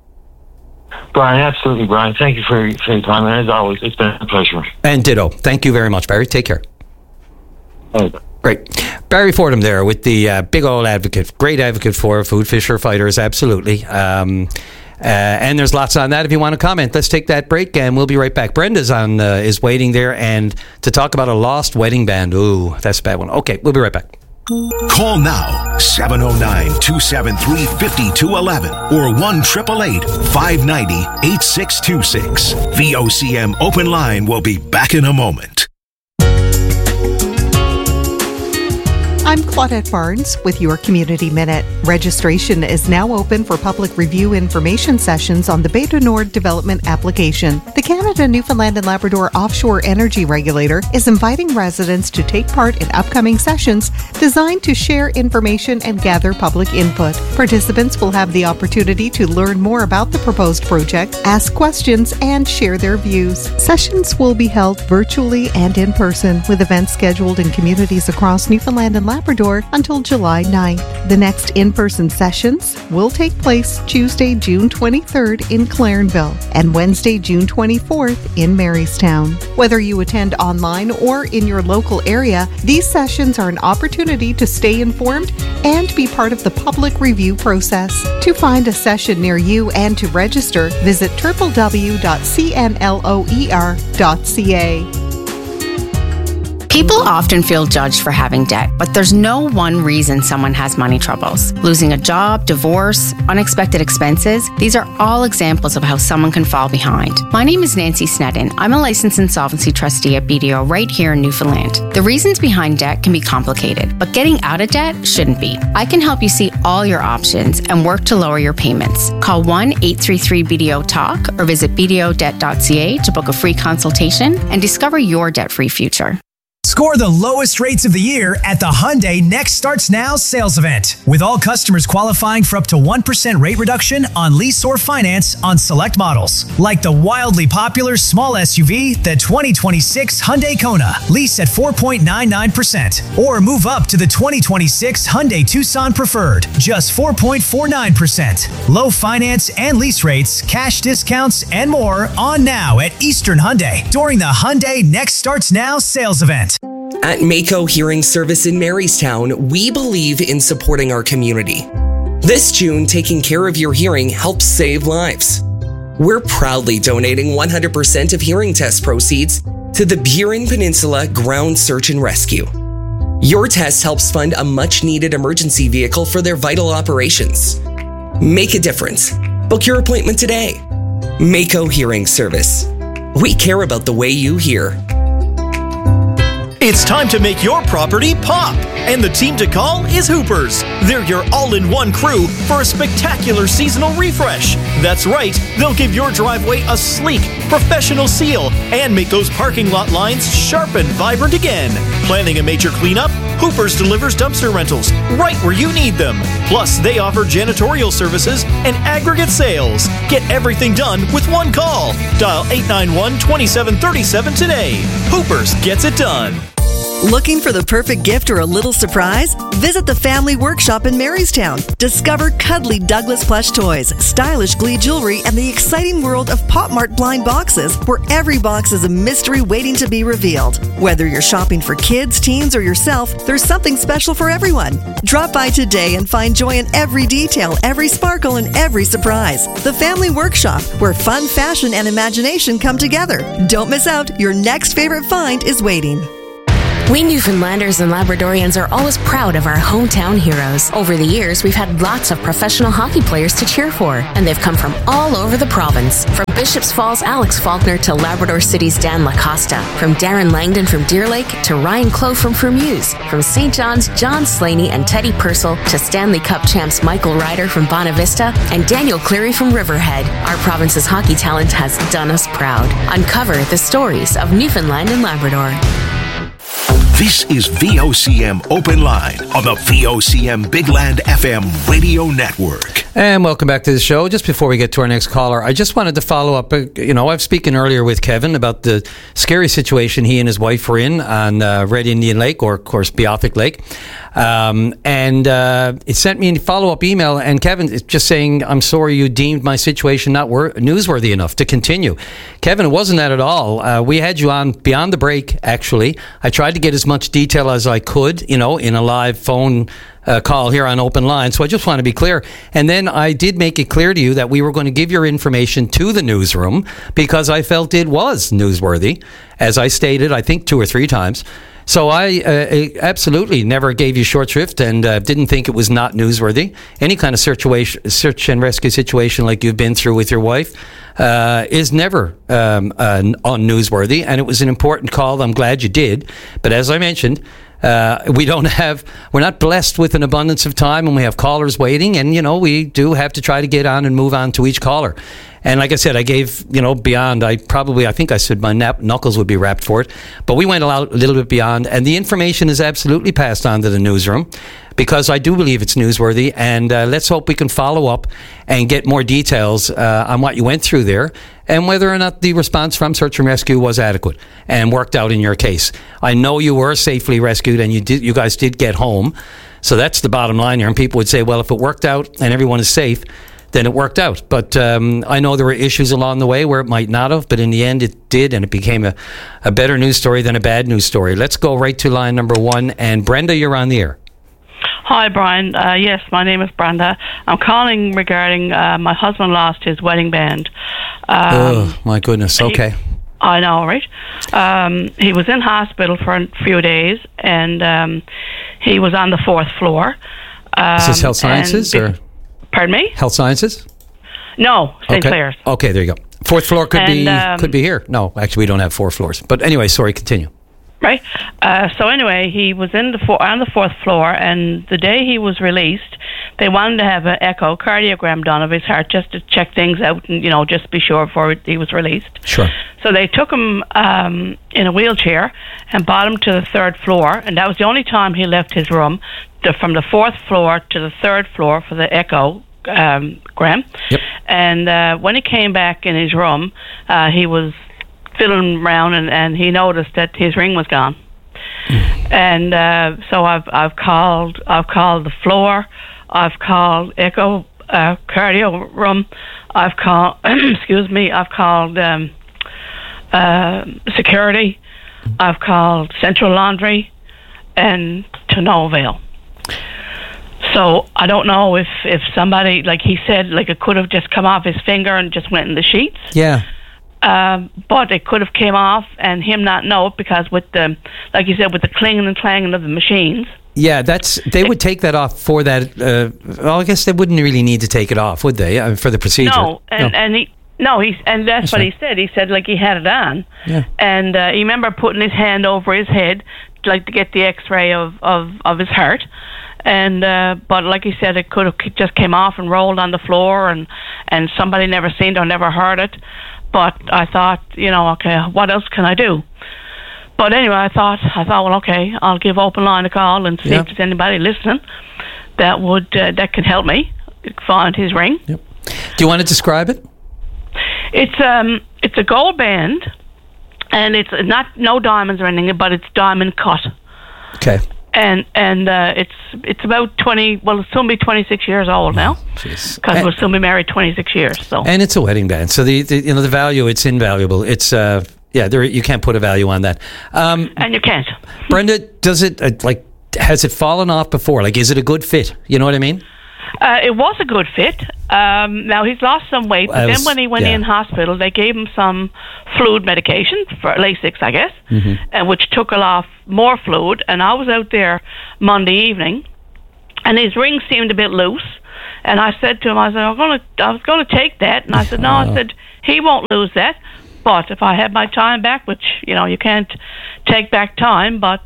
Brian, absolutely, Brian. Thank you for your time. And as always, it's been a pleasure. And ditto. Thank you very much, Barry. Take care. Okay. Great. Barry Fordham there with the big old advocate, great advocate for food fisher fighters, absolutely. And there's lots on that if you want to comment. Let's take that break and we'll be right back. Brenda's is waiting there and to talk about a lost wedding band. Ooh, that's a bad one. Okay, we'll be right back. Call now 709-273-5211 or 1-888-590-8626. VOCM Open Line will be back in a moment. I'm Claudette Barnes with your Community Minute. Registration is now open for public review information sessions on the Bay du Nord development application. The Canada, Newfoundland and Labrador Offshore Energy Regulator is inviting residents to take part in upcoming sessions designed to share information and gather public input. Participants will have the opportunity to learn more about the proposed project, ask questions, and share their views. Sessions will be held virtually and in person, with events scheduled in communities across Newfoundland and Labrador until July 9th. The next in-person sessions will take place Tuesday, June 23rd in Clarenville and Wednesday, June 24th in Marystown. Whether you attend online or in your local area, these sessions are an opportunity to stay informed and be part of the public review process. To find a session near you and to register, visit www.cnloer.ca. People often feel judged for having debt, but there's no one reason someone has money troubles. Losing a job, divorce, unexpected expenses, these are all examples of how someone can fall behind. My name is Nancy Snedden. I'm a licensed insolvency trustee at BDO right here in Newfoundland. The reasons behind debt can be complicated, but getting out of debt shouldn't be. I can help you see all your options and work to lower your payments. Call 1-833-BDO-TALK or visit bdodebt.ca to book a free consultation and discover your debt-free future. Score the lowest rates of the year at the Hyundai Next Starts Now sales event, with all customers qualifying for up to 1% rate reduction on lease or finance on select models, like the wildly popular small SUV, the 2026 Hyundai Kona, lease at 4.99%, or move up to the 2026 Hyundai Tucson Preferred, just 4.49%. Low finance and lease rates, cash discounts, and more on now at Eastern Hyundai during the Hyundai Next Starts Now sales event. At Mako Hearing Service in Marystown, we believe in supporting our community. This June, taking care of your hearing helps save lives. We're proudly donating 100% of hearing test proceeds to the Burin Peninsula Ground Search and Rescue. Your test helps fund a much-needed emergency vehicle for their vital operations. Make a difference. Book your appointment today. Mako Hearing Service. We care about the way you hear. It's time to make your property pop, and the team to call is Hoopers. They're your all-in-one crew for a spectacular seasonal refresh. That's right, they'll give your driveway a sleek, professional seal and make those parking lot lines sharp and vibrant again. Planning a major cleanup? Hoopers delivers dumpster rentals right where you need them. Plus, they offer janitorial services and aggregate sales. Get everything done with one call. Dial 891-2737 today. Hoopers gets it done. Looking for the perfect gift or a little surprise? Visit the Family Workshop in Marystown. Discover cuddly Douglas plush toys, stylish Glee jewelry, and the exciting world of Pop Mart blind boxes, where every box is a mystery waiting to be revealed. Whether you're shopping for kids, teens, or yourself, there's something special for everyone. Drop by today and find joy in every detail, every sparkle, and every surprise. The Family Workshop, where fun, fashion, and imagination come together. Don't miss out. Your next favorite find is waiting. We Newfoundlanders and Labradorians are always proud of our hometown heroes. Over the years, we've had lots of professional hockey players to cheer for, and they've come from all over the province. From Bishops Falls' Alex Faulkner to Labrador City's Dan Lacosta, from Darren Langdon from Deer Lake to Ryan Clough from Fermuse, from St. John's John Slaney and Teddy Purcell to Stanley Cup champs Michael Ryder from Bonavista and Daniel Cleary from Riverhead. Our province's hockey talent has done us proud. Uncover the stories of Newfoundland and Labrador. This is VOCM Open Line on the VOCM Big Land FM radio network. And welcome back to the show. Just before we get to our next caller, I just wanted to follow up. I was speaking earlier with Kevin about the scary situation he and his wife were in on Red Indian Lake, or of course Beothic Lake. And it sent me a follow-up email, and Kevin is just saying, I'm sorry you deemed my situation not newsworthy enough to continue. Kevin, it wasn't that at all. We had you on beyond the break, actually. I tried to get as much detail as I could, in a live phone call here on Open Line. So I just want to be clear. And then I did make it clear to you that we were going to give your information to the newsroom because I felt it was newsworthy, as I stated, I think 2 or 3 times. So I absolutely never gave you short shrift and didn't think it was not newsworthy. Any kind of search and rescue situation like you've been through with your wife is never unnewsworthy, and it was an important call. I'm glad you did. But as I mentioned, we're not blessed with an abundance of time, and we have callers waiting, and we do have to try to get on and move on to each caller. And like I said, I gave beyond. I think I said my knuckles would be wrapped for it, but we went a little bit beyond, and the information is absolutely passed on to the newsroom because I do believe it's newsworthy. And let's hope we can follow up and get more details on what you went through there and whether or not the response from Search and Rescue was adequate and worked out in your case. I know you were safely rescued, and you guys did get home, so that's the bottom line here. And people would say, well, if it worked out and everyone is safe, then it worked out. But I know there were issues along the way where it might not have, but in the end it did, and it became a better news story than a bad news story. Let's go right to line number 1. And Brenda, you're on the air. Hi, Brian. Yes, my name is Brenda. I'm calling regarding my husband lost his wedding band. Oh, my goodness. Okay. I know, right? He was in hospital for a few days, and he was on the 4th floor. Is this Health Sciences? Pardon me? Health Sciences? No, St. Clair's. Okay, there you go. 4th floor could be here. No, actually, we don't have 4 floors. But anyway, sorry, continue. Right. So anyway, he was on the 4th floor, and the day he was released, they wanted to have an echocardiogram done of his heart just to check things out and, just be sure before he was released. Sure. So they took him in a wheelchair and brought him to the 3rd floor, and that was the only time he left his room, from the 4th floor to the 3rd floor for the echogram. Yep. And when he came back in his room, he was fiddling around, and he noticed that his ring was gone. And so I've called the floor, I've called echo cardio room, I've called I've called security, I've called central laundry, and to no avail. So I don't know if somebody, like he said, like it could have just come off his finger and just went in the sheets. Yeah. But it could have came off and him not know it, because with the, like you said, with the clinging and clanging of the machines. Yeah, they would take that off for that. Well, I guess they wouldn't really need to take it off, would they, for the procedure? No, and that's what he said. He said like he had it on. Yeah. And he remember putting his hand over his head like to get the X-ray of his heart. And but like he said, it could have just came off and rolled on the floor, and somebody never seen it or never heard it. But I thought, okay, what else can I do? But anyway, I thought, well, okay, I'll give Open Line a call and see if there's anybody listening that would that can help me find his ring. Yep. Do you want to describe it? It's a gold band, and it's no diamonds or anything, but it's diamond cut. Okay. And it's about 20. Well, it's soon be 26 years old now, because we'll soon be married 26 years. So. And it's a wedding band, so the value, it's invaluable. It's you can't put a value on that. And you can't. Brenda, does it has it fallen off before? Like, is it a good fit? You know what I mean? It was a good fit. Now he's lost some weight, but then when he went in hospital, they gave him some fluid medication for Lasix, I guess, and which took a lot more fluid. And I was out there Monday evening, and his ring seemed a bit loose. And I said to him, I was going to take that, and I said, no, I said he won't lose that. But if I had my time back, which you can't take back time, but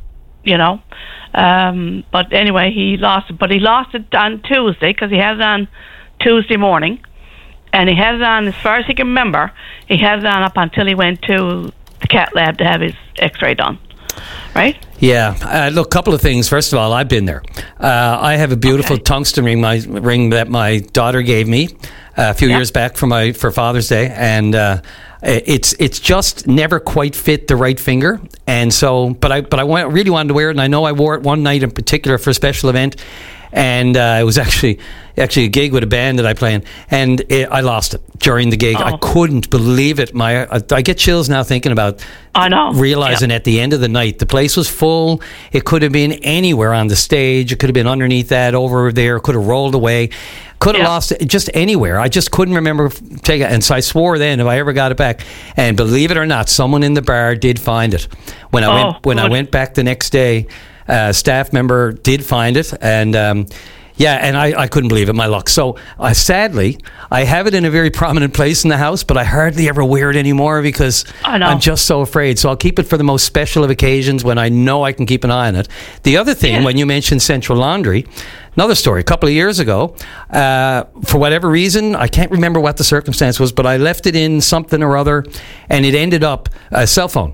but anyway, he lost it. But he lost it on Tuesday because he had it on Tuesday morning, and he had it on, as far as he can remember, he had it on up until he went to the cat lab to have his X-ray done. Right? Yeah. Look, a couple of things. First of all, I've been there. I have a beautiful tungsten ring, my ring that my daughter gave me a few years back for Father's Day, and it's just never quite fit the right finger, and so but I really wanted to wear it, and I know I wore it one night in particular for a special event, and it was actually a gig with a band that I play in, and I lost it during the gig. I couldn't believe it. I get chills now thinking about. I know. Realizing at the end of the night, the place was full. It could have been anywhere on the stage. It could have been underneath that, over there. Could have rolled away. Could have lost it just anywhere. I just couldn't remember taking it. And so I swore then if I ever got it back. And believe it or not, someone in the bar did find it. When I went back the next day, a staff member did find it. And and I couldn't believe it, my luck. So sadly, I have it in a very prominent place in the house, but I hardly ever wear it anymore because I'm just so afraid. So I'll keep it for the most special of occasions when I know I can keep an eye on it. The other thing, when you mentioned Central Laundry, another story, a couple of years ago, for whatever reason, I can't remember what the circumstance was, but I left it in something or other, and it ended up my cell phone.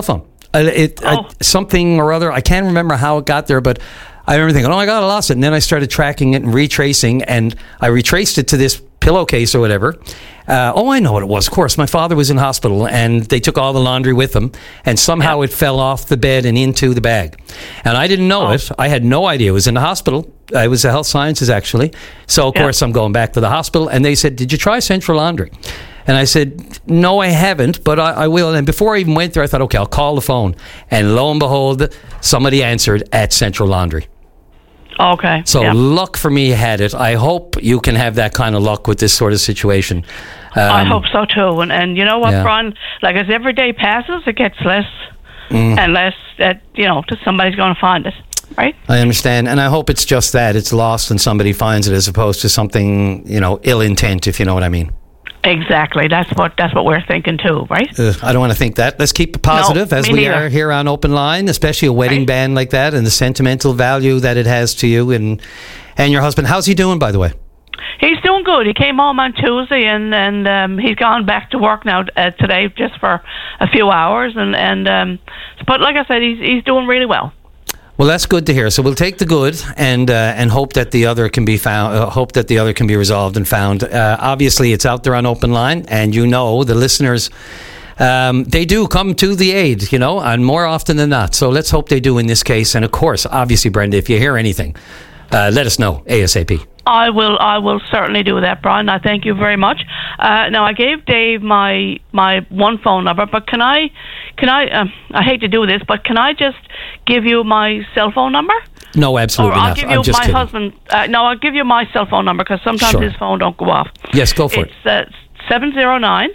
Something or other, I can't remember how it got there, but I remember thinking, oh my God, I lost it. And then I started tracking it and retracing, and I retraced it to this pillowcase or whatever. I know what it was. Of course, my father was in hospital, and they took all the laundry with them, and somehow it fell off the bed and into the bag. And I didn't know it. I had no idea. It was in the hospital. I was a health sciences, actually. So, of course, I'm going back to the hospital, and they said, did you try Central Laundry? And I said, no, I haven't, but I will. And before I even went there, I thought, okay, I'll call the phone. And lo and behold, somebody answered at Central Laundry. Okay. So luck for me had it. I hope you can have that kind of luck with this sort of situation. I hope so too. And you know what, Brian? Like as every day passes, it gets less and less that somebody's going to find it. Right? I understand, and I hope it's just that it's lost and somebody finds it, as opposed to something ill intent, if you know what I mean. Exactly. That's what we're thinking too, right? I don't want to think that. Let's keep it positive as we are here on Open Line, especially a wedding band like that, and the sentimental value that it has to you and your husband. How's he doing, by the way? He's doing good. He came home on Tuesday, and he's gone back to work now today, just for a few hours. But like I said, he's doing really well. Well, that's good to hear. So we'll take the good and hope that the other can be found. Hope that the other can be resolved and found. Obviously, it's out there on Open Line, and the listeners, they do come to the aid, and more often than not. So let's hope they do in this case. And of course, obviously, Brenda, if you hear anything, let us know ASAP. I will certainly do that, Brian. I thank you very much. Now, I gave Dave my one phone number, but can I hate to do this, but can I just give you my cell phone number? No, absolutely not. Or I'll give you my husband. No, I'll give you my cell phone number because sometimes his phone don't go off. Yes, go for it. It's 709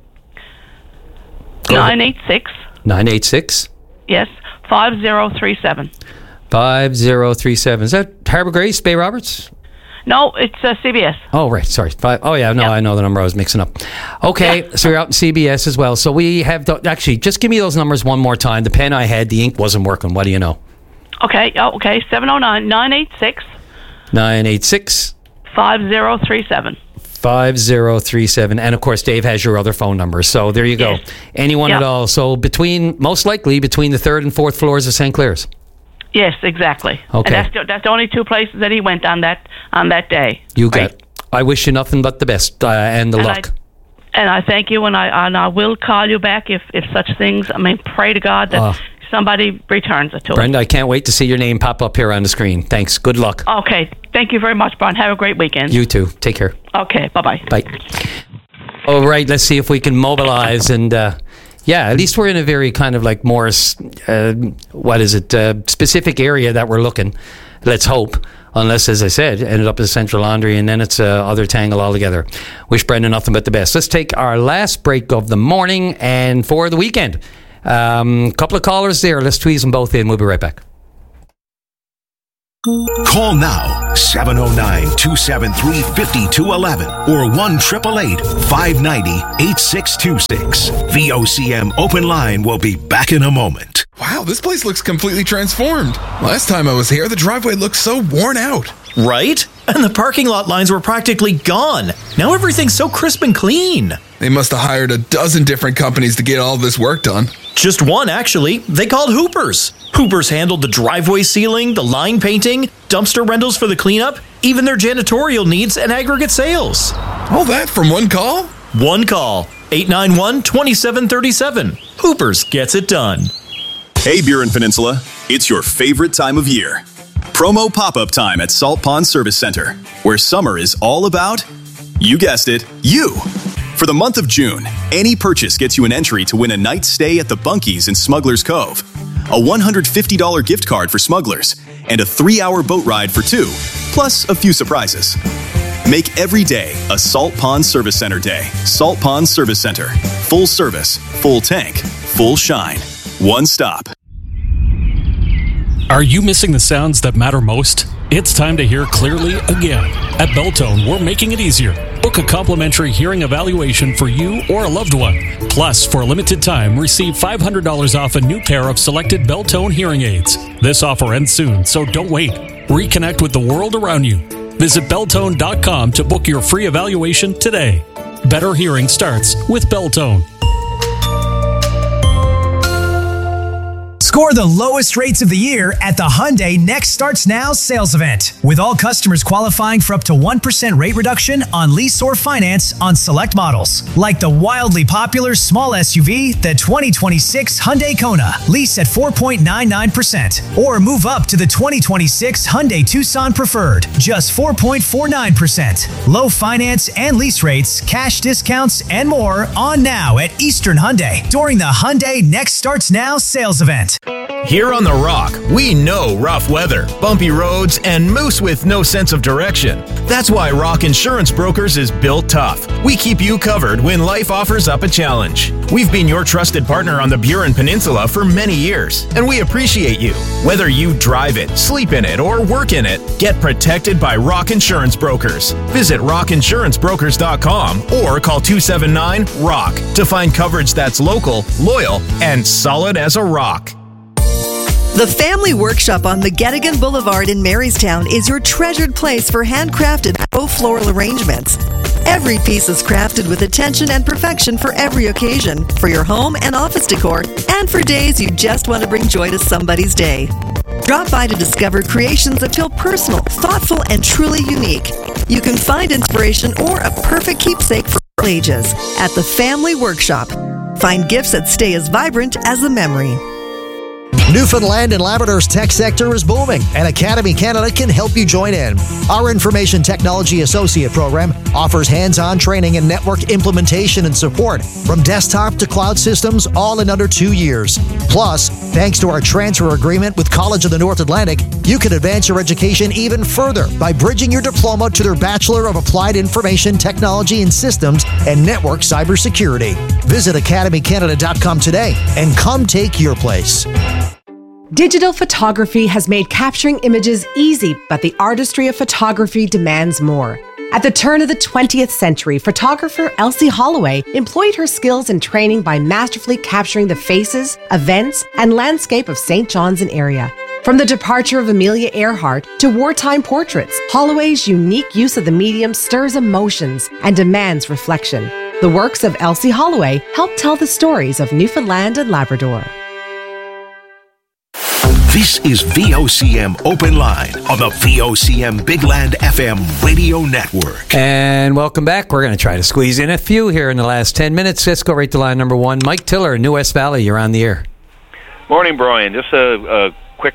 986. 986. Yes, 5037. 5037. Is that Harbour Grace, Bay Roberts? No, it's CBS. Oh, right. Sorry. I know the number I was mixing up. Okay, so you're out in CBS as well. So we have... actually, just give me those numbers one more time. The pen I had, the ink wasn't working. What do you know? Okay. 709-986... 986... 5037. 5037. And of course, Dave has your other phone number. So there you go. Yes. Anyone at all. So most likely between the third and fourth floors of St. Clair's. Yes, exactly. Okay. And that's the only two places that he went on that day. You got it. I wish you nothing but the best and the luck. And I thank you, and I will call you back if such things. I mean, pray to God that somebody returns it to us. Brenda, I can't wait to see your name pop up here on the screen. Thanks. Good luck. Okay. Thank you very much, Brian. Have a great weekend. You too. Take care. Okay. Bye-bye. Bye. All right. Let's see if we can mobilize. And, at least we're in a very kind of like more, specific area that we're looking. Let's hope. Unless, as I said, ended up as Central Laundry, and then it's other tangle altogether. Wish Brenda nothing but the best. Let's take our last break of the morning and for the weekend. Couple of callers there. Let's squeeze them both in. We'll be right back. Call now, 709-273-5211 or 1-888-590-8626. VOCM Open Line will be back in a moment. Wow, this place looks completely transformed. Last time I was here, the driveway looked so worn out. Right? And the parking lot lines were practically gone. Now everything's so crisp and clean. They must have hired a dozen different companies to get all this work done. Just one, actually. They called Hoopers. Hoopers handled the driveway sealing, the line painting, dumpster rentals for the cleanup, even their janitorial needs and aggregate sales. All that from one call? One call. 891-2737. Hoopers gets it done. Hey, Buren Peninsula. It's your favorite time of year. Promo pop-up time at Salt Pond Service Center, where summer is all about, you guessed it, you. For the month of June, any purchase gets you an entry to win a night stay at the Bunkies in Smuggler's Cove, a $150 gift card for Smugglers, and a 3-hour boat ride for 2, plus a few surprises. Make every day a Salt Pond Service Center day. Salt Pond Service Center. Full service, full tank, full shine. One stop. Are you missing the sounds that matter most? It's time to hear clearly again. At Beltone, we're making it easier. Book a complimentary hearing evaluation for you or a loved one. Plus, for a limited time, receive $500 off a new pair of selected Beltone hearing aids. This offer ends soon, so don't wait. Reconnect with the world around you. Visit Beltone.com to book your free evaluation today. Better hearing starts with Beltone. Score the lowest rates of the year at the Hyundai Next Starts Now sales event. With all customers qualifying for up to 1% rate reduction on lease or finance on select models. Like the wildly popular small SUV, the 2026 Hyundai Kona. Lease at 4.99%. Or move up to the 2026 Hyundai Tucson Preferred. Just 4.49%. Low finance and lease rates, cash discounts, and more on now at Eastern Hyundai during the Hyundai Next Starts Now sales event. Here on The Rock, we know rough weather, bumpy roads, and moose with no sense of direction. That's why Rock Insurance Brokers is built tough. We keep you covered when life offers up a challenge. We've been your trusted partner on the Buren Peninsula for many years, and we appreciate you. Whether you drive it, sleep in it, or work in it, get protected by Rock Insurance Brokers. Visit rockinsurancebrokers.com or call 279-ROCK to find coverage that's local, loyal, and solid as a rock. The Family Workshop on McGettigan Boulevard in Marystown is your treasured place for handcrafted faux floral arrangements. Every piece is crafted with attention and perfection for every occasion, for your home and office decor, and for days you just want to bring joy to somebody's day. Drop by to discover creations that feel personal, thoughtful, and truly unique. You can find inspiration or a perfect keepsake for all ages at the Family Workshop. Find gifts that stay as vibrant as the memory. Newfoundland and Labrador's tech sector is booming, and Academy Canada can help you join in. Our Information Technology Associate program offers hands-on training in network implementation and support, from desktop to cloud systems, all in under 2 years. Plus, thanks to our transfer agreement with College of the North Atlantic, you can advance your education even further by bridging your diploma to their Bachelor of Applied Information Technology and Systems and Network Cybersecurity. Visit academycanada.com today and come take your place. Digital photography has made capturing images easy, but the artistry of photography demands more. At the turn of the 20th century, photographer Elsie Holloway employed her skills and training by masterfully capturing the faces, events, and landscape of St. John's and area. From the departure of Amelia Earhart to wartime portraits, Holloway's unique use of the medium stirs emotions and demands reflection. The works of Elsie Holloway help tell the stories of Newfoundland and Labrador. This is VOCM Open Line on the VOCM Big Land FM radio network. And welcome back. We're going to try to squeeze in a few here in the last 10 minutes. Let's go right to line number one. Mike Tiller, New West Valley, you're on the air. Morning, Brian. Just a quick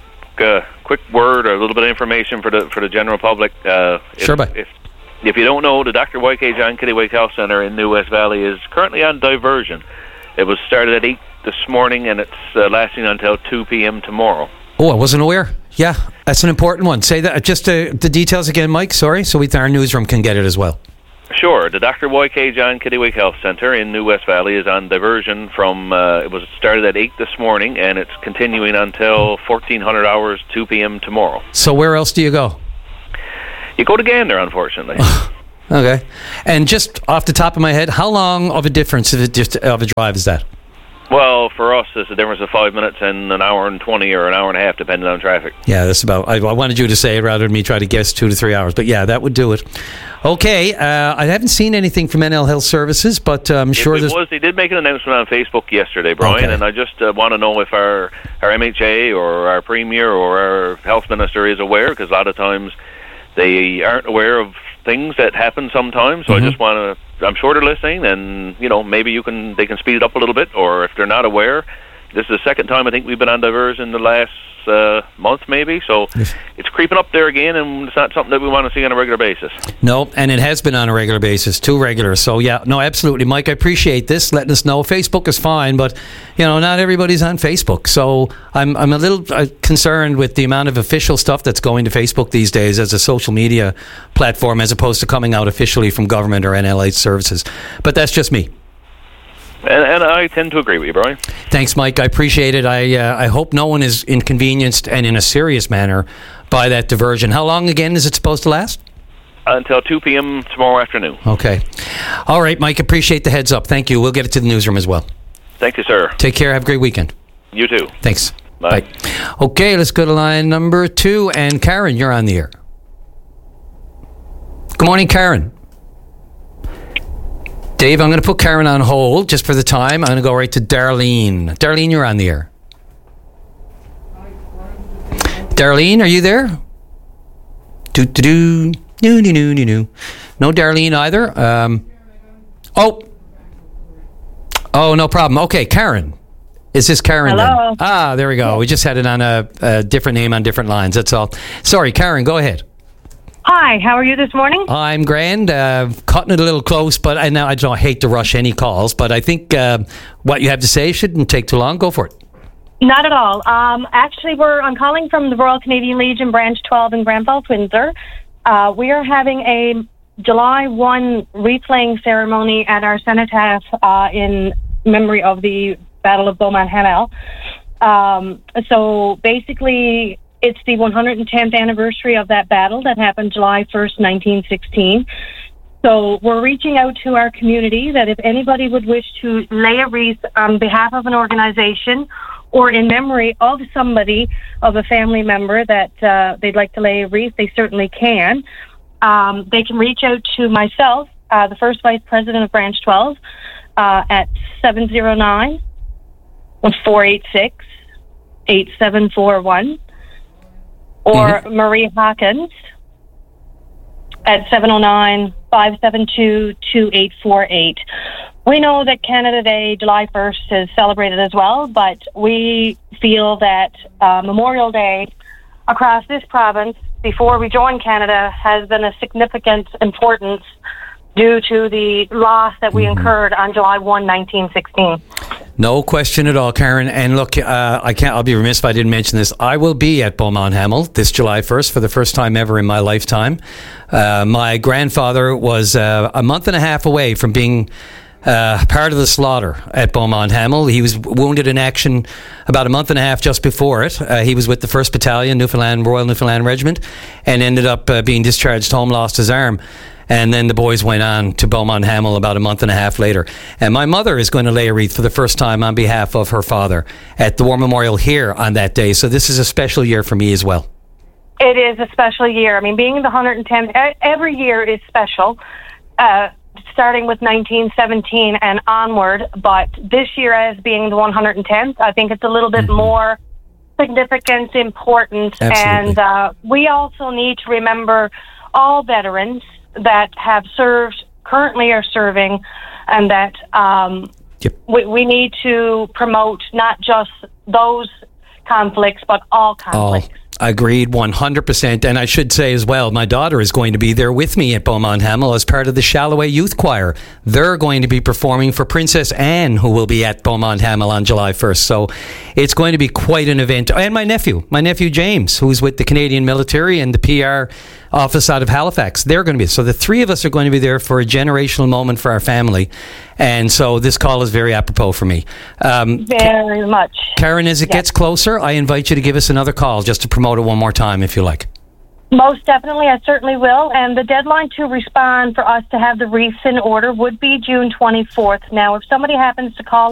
word or a little bit of information for the general public. Sure, bud. If you don't know, the Dr. YK John Kittiwake Health Centre in New West Valley is currently on diversion. It was started at 8 this morning, and it's lasting until 2 p.m. tomorrow. Oh, I wasn't aware. Yeah, that's an important one. Say that just the details again, Mike. Sorry, so our newsroom can get it as well. Sure. The Dr. YK John Kittiwake Health Centre in New West Valley is on diversion from, it was started at 8 this morning, and it's continuing until 1400 hours, 2 p.m. tomorrow. So where else do you go? You go to Gander, unfortunately. Okay. And just off the top of my head, how long of a difference of a drive is that? Well, for us, it's a difference of 5 minutes and an hour and 20 or an hour and a half, depending on traffic. Yeah, that's about. I wanted you to say it rather than me try to guess 2 to 3 hours. But yeah, that would do it. Okay, I haven't seen anything from NL Health Services, but I'm sure they did make an announcement on Facebook yesterday, Brian, and I just want to know if our MHA or our Premier or our Health Minister is aware, because a lot of times they aren't aware of things that happen sometimes. So I just want to. I'm sure they're listening, and maybe they can speed it up a little bit, or if they're not aware, this is the second time I think we've been on diversion in the last month, maybe. So it's creeping up there again, and it's not something that we want to see on a regular basis. No, and it has been on a regular basis, too regular. So yeah, no, absolutely, Mike. I appreciate this, letting us know. Facebook is fine, but not everybody's on Facebook. So I'm a little concerned with the amount of official stuff that's going to Facebook these days as a social media platform, as opposed to coming out officially from government or NLH services. But that's just me. And I tend to agree with you, Brian. Thanks, Mike. I appreciate it. I hope no one is inconvenienced and in a serious manner by that diversion. How long again is it supposed to last? Until 2 p.m. tomorrow afternoon. Okay. All right, Mike. Appreciate the heads up. Thank you. We'll get it to the newsroom as well. Thank you, sir. Take care. Have a great weekend. You too. Thanks. Bye. Okay, let's go to line number 2. And Karen, you're on the air. Good morning, Karen. Dave, I'm going to put Karen on hold just for the time. I'm going to go right to Darlene. Darlene, you're on the air. Darlene, are you there? Do-do-do. No, Darlene either. Oh, no problem. Okay, Karen. Is this Karen? Hello. Then? There we go. We just had it on a different name on different lines. That's all. Sorry, Karen, go ahead. Hi, how are you this morning? I'm grand. Cutting it a little close, but I hate to rush any calls, but I think what you have to say shouldn't take too long. Go for it. Not at all. Actually, I'm calling from the Royal Canadian Legion Branch 12 in Grand Falls, Windsor. We are having a July 1 wreath-laying ceremony at our cenotaph in memory of the Battle of Beaumont Hamel. So basically, it's the 110th anniversary of that battle that happened July 1st, 1916. So we're reaching out to our community that if anybody would wish to lay a wreath on behalf of an organization or in memory of somebody, of a family member that they'd like to lay a wreath, they certainly can. They can reach out to myself, the first Vice President of Branch 12, at 709-486-8741. Or Marie Hawkins at 709-572-2848. We know that Canada Day, July 1st, is celebrated as well, but we feel that Memorial Day across this province, before we joined Canada, has been a significant importance due to the loss that we incurred on July 1, 1916. No question at all, Karen. And look, I'll be remiss if I didn't mention this. I will be at Beaumont Hamel this July 1st for the first time ever in my lifetime. My grandfather was a month and a half away from being part of the slaughter at Beaumont Hamel. He was wounded in action about a month and a half just before it. He was with the 1st Battalion, Royal Newfoundland Regiment, and ended up being discharged home, lost his arm. And then the boys went on to Beaumont Hamel about a month and a half later. And my mother is going to lay a wreath for the first time on behalf of her father at the War Memorial here on that day. So this is a special year for me as well. It is a special year. I mean, being the 110th, every year is special, starting with 1917 and onward. But this year, as being the 110th, I think it's a little bit more significant, important. Absolutely. And we also need to remember all veterans that have served, currently are serving, and that we need to promote not just those conflicts, but all conflicts. Agreed, 100%. And I should say as well, my daughter is going to be there with me at Beaumont Hamel as part of the Shalloway Youth Choir. They're going to be performing for Princess Anne, who will be at Beaumont Hamel on July 1st. So it's going to be quite an event. And my nephew James, who's with the Canadian military and the PR office out of Halifax, they're going to be. So the three of us are going to be there for a generational moment for our family. And so this call is very apropos for me. Very much. Karen, as it gets closer, I invite you to give us another call just to promote it one more time, if you like. Most definitely, I certainly will. And the deadline to respond for us to have the wreaths in order would be June 24th. Now, if somebody happens to call